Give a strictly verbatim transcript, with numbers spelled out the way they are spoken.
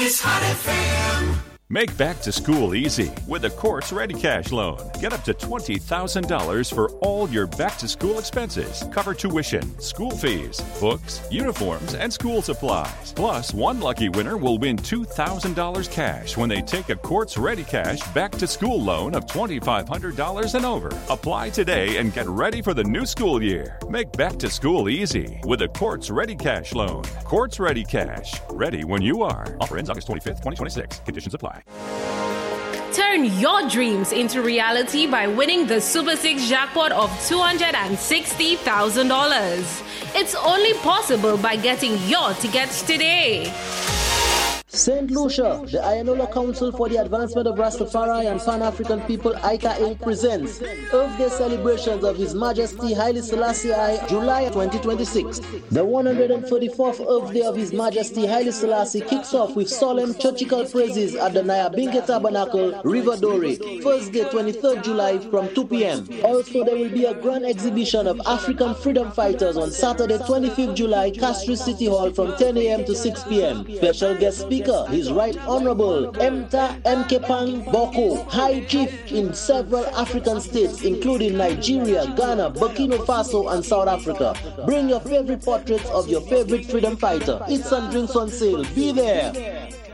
It's Hot F M. Make back to school easy with the Quartz Ready Cash Loan. Get up to twenty thousand dollars for all your back to school expenses. Cover tuition, school fees, books, uniforms, and school supplies. Plus, one lucky winner will win two thousand dollars cash when they take a Quartz Ready Cash back to school loan of two thousand five hundred dollars and over. Apply today and get ready for the new school year. Make back to school easy with the Quartz Ready Cash Loan. Quartz Ready Cash. Ready when you are. Offer ends August twenty-fifth, twenty twenty-six. Conditions apply. Turn your dreams into reality by winning the Super six jackpot of two hundred sixty thousand dollars. It's only possible by getting your tickets today. Saint Lucia, the Ayanola Council for the Advancement of Rastafari and Pan-African People, I C A Incorporated, presents Earth Day celebrations of His Majesty Haile Selassie I, July twenty twenty-six. The one hundred thirty-fourth Earth Day of His Majesty Haile Selassie kicks off with solemn churchical praises at the Nyabingi Tabernacle, River Dore, Thursday twenty-third July from two p.m. Also, there will be a grand exhibition of African freedom fighters on Saturday twenty-fifth July, Castries City Hall from ten a.m. to six p.m. Special guest speaker, His Right Honorable Emta Mkepang Boko, High Chief in several African states including Nigeria, Ghana, Burkina Faso and South Africa. Bring your favorite portraits of your favorite freedom fighter. Eats and drinks on sale. Be there.